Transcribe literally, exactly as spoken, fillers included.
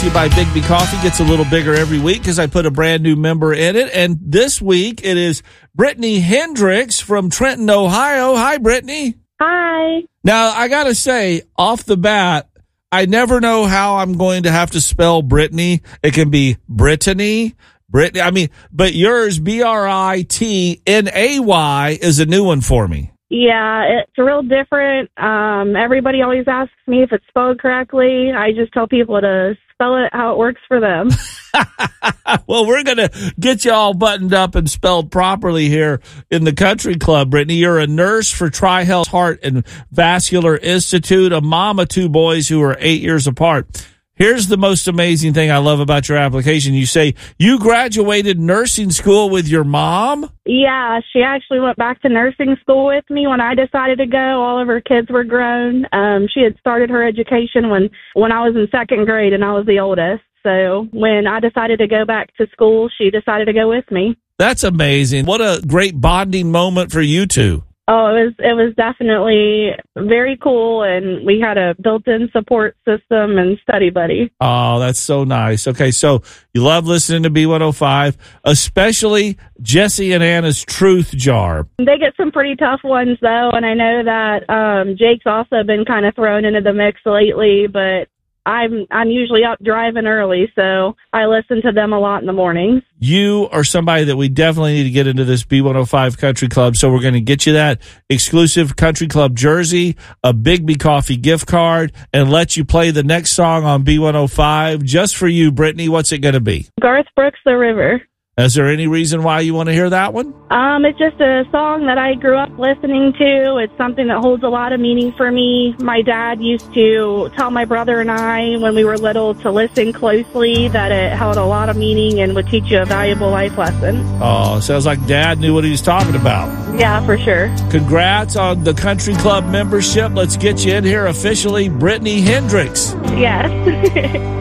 By Bigby Coffee gets a little bigger every week because I put a brand new member in it. And this week it is Brittany Hendricks from Trenton, Ohio. Hi, Brittany. Hi. Now, I got to say, off the bat, I never know how I'm going to have to spell Brittany. It can be Brittany, Brittany. I mean, but yours, B R I T N A Y, is a new one for me. Yeah, it's real different. Um, everybody always asks me if it's spelled correctly. I just tell people to spell it how it works for them. Well, we're going to get you all buttoned up and spelled properly here in the country club, Brittany. You're a nurse for Tri-Health Heart and Vascular Institute, a mom of two boys who are eight years apart. Here's the most amazing thing I love about your application. You say you graduated nursing school with your mom? Yeah, she actually went back to nursing school with me when I decided to go. All of her kids were grown. Um, she had started her education when, when I was in second grade, and I was the oldest. So when I decided to go back to school, she decided to go with me. That's amazing. What a great bonding moment for you two. Oh, it was it was definitely very cool, and we had a built-in support system and study buddy. Oh, that's so nice. Okay, so you love listening to B one oh five, especially Jesse and Anna's Truth Jar. They get some pretty tough ones, though, and I know that um, Jake's also been kind of thrown into the mix lately, but I'm I'm usually up driving early, so I listen to them a lot in the mornings. You are somebody that we definitely need to get into this B one oh five Country Club, so we're going to get you that exclusive Country Club jersey, a Bigby Coffee gift card, and let you play the next song on B one oh five just for you, Brittany. What's it going to be? Garth Brooks, The River. Is there any reason why you want to hear that one? Um, it's just a song that I grew up listening to. It's something that holds a lot of meaning for me. My dad used to tell my brother and I when we were little to listen closely, that it held a lot of meaning and would teach you a valuable life lesson. Oh, sounds like Dad knew what he was talking about. Yeah, for sure. Congrats on the Country Club membership. Let's get you in here officially, Brittany Hendricks. Yes.